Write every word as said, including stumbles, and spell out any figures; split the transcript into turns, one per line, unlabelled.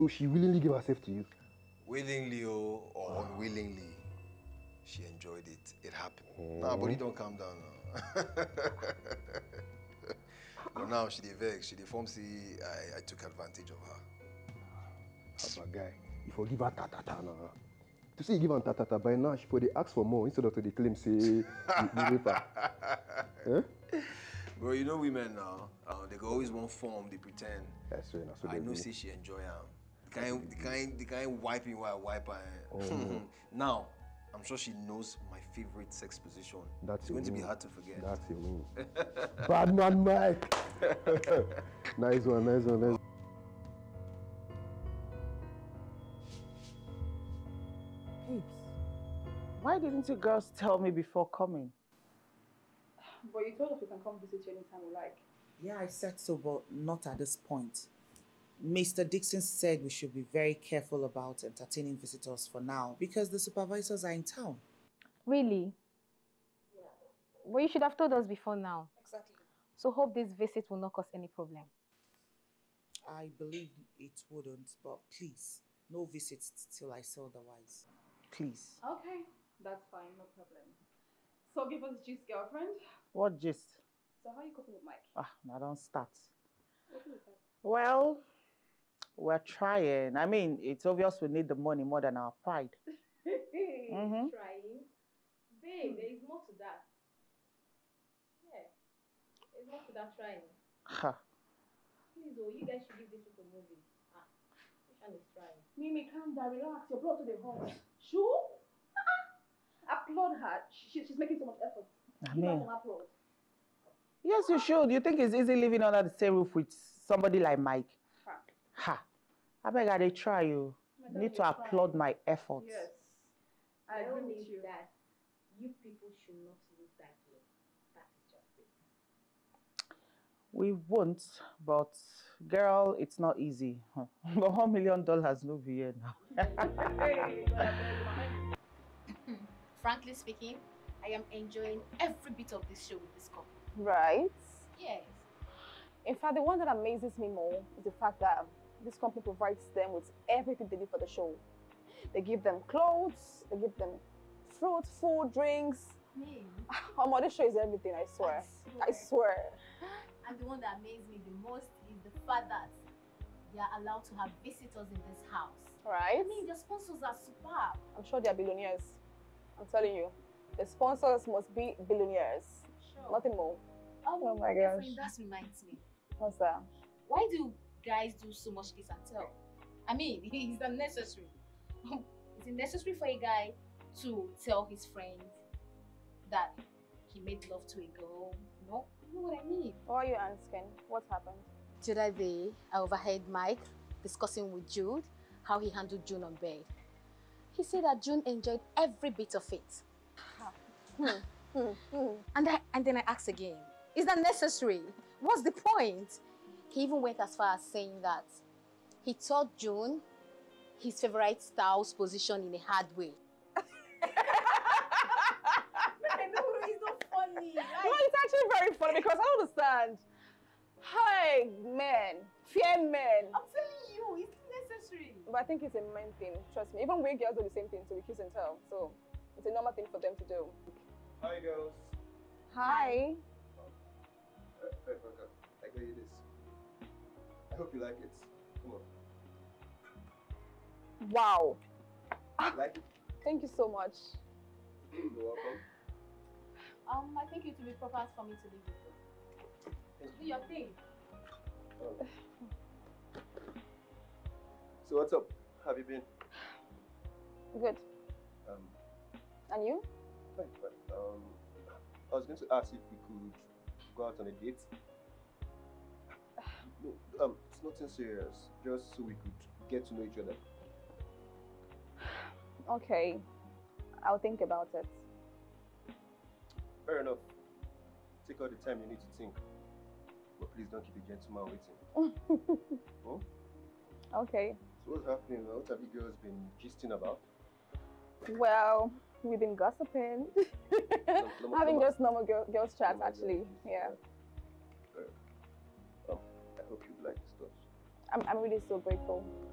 So she willingly gave herself to you?
Willingly or, or unwillingly, she enjoyed it. It happened.
Mm.
Nah, but you don't calm down now. But now she dey vex, she dey form say I, I took advantage of her.
Haba guy, you forgive her ta-ta-ta now. To say you give her ta-ta-ta, by now she for dey ask for more instead of to dey claim say you rape her. Eh?
Bro, you know women now, uh, they go always want form, they pretend.
That's right, that's what
I
they
know
do.
say she enjoy am. The kind, the kind, the kind wiping while wipe her.
Oh.
Now, I'm sure she knows my favorite sex position.
That's
it's going to be
win.
hard to forget.
That's a win. Bad man, Mike. Nice one, nice one, nice one.
Babes, why didn't you girls tell me before coming?
But you told us we can come visit you anytime we like.
Yeah, I said so, but not at this point. Mister Dixon said we should be very careful about entertaining visitors for now because the supervisors are in town.
Really? Yeah. Well, you should have told us before now.
Exactly.
So hope this visit will not cause any problem.
I believe it wouldn't, but please, no visits till I say otherwise. Please.
Okay, that's fine, no problem. So give us gist, girlfriend.
What gist?
So how are you coping with Mike?
Ah, now don't start.
What is that?
Well, we're trying. I mean, it's obvious we need the money more than our pride.
mm-hmm. Trying? Babe, there is more to that. Yeah, there's more to that trying.
Ha.
Please, oh, you guys should give this with a movie. Ah, which one is trying? Mimi, calm down, relax. Your blood to the heart. Sure? Applaud her. She, she's making so much effort.
I
Give
mean,
her some applaud.
Yes, you should. You think it's easy living under the same roof with somebody like Mike?
Ha.
Ha. I beg I they try you. You need to applaud my efforts.
Yes. I agree with you.
That you people should not lose that game. That is just it.
We won't, but girl, it's not easy. But one million dollars no be here now.
Frankly speaking, I am enjoying every bit of this show with this couple.
Right?
Yes.
In fact, the one that amazes me more is the fact that this company provides them with everything they need for the show. They give them clothes, they give them fruit, food, drinks.
Me?
Oh, my, this show is everything, I swear.
I swear.
I swear.
And the one that amazes me the most is the fact that they are allowed to have visitors in this house.
Right?
I mean, the sponsors are superb.
I'm sure they are billionaires. I'm telling you. The sponsors must be billionaires.
Sure.
Nothing more.
Um,
oh my
gosh.
gosh.
That reminds me.
What's that?
Why do guys do so much kiss and tell? I mean, it's unnecessary. Is it necessary for a guy to tell his friend that he made love to a girl? No? You know what I mean?
Why are you asking? What happened?
The other day, I overheard Mike discussing with Jude how he handled June on bed. He said that June enjoyed every bit of it.
hmm. Hmm. Hmm.
And, I, and then I asked again, is that necessary? What's the point? He even went as far as saying that he taught June his favorite style's position in a hard way. No, it's not funny.
No, it's actually very funny because I don't understand. Hi, men. Fear men.
I'm telling you, it's necessary.
But I think it's a men thing, trust me. Even we girls do the same thing, so we kiss and tell. So it's a normal thing for them to do.
Hi, girls.
Hi.
Uh, I got you this. I hope you like it. Come on.
Wow.
Like it?
Thank you so much.
You're welcome.
Um, I think it would be proper for me to leave you. Do your thing.
Um, so what's up? How have you been?
Good.
Um,
and you?
Fine, fine. Um, I was going to ask if we could go out on a date. No, um, it's nothing serious. Just so we could get to know each other.
Okay. I'll think about it.
Fair enough. Take all the time you need to think. But please don't keep a gentleman waiting. Oh?
Okay.
So what's happening? What have you girls been gisting about?
Well, we've been gossiping.
no, no,
Having
no,
just normal girl, girls chat,
no,
actually.
no,
Yeah.
Uh, um, I hope you like the stuff.
I'm, I'm really so grateful.